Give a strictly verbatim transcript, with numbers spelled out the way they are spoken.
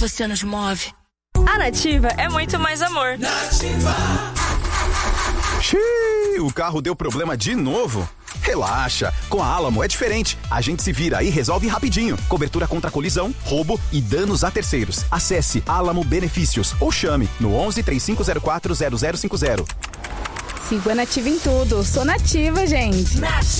você nos move. A Nativa é muito mais amor. Nativa. Xiii, o carro deu problema de novo? Relaxa, com a Alamo é diferente. A gente se vira e resolve rapidinho. Cobertura contra colisão, roubo e danos a terceiros. Acesse Alamo Benefícios ou chame no onze, três cinco zero quatro, zero zero cinco zero. Siga a Nativa em tudo. Sou Nativa, gente. Nativa.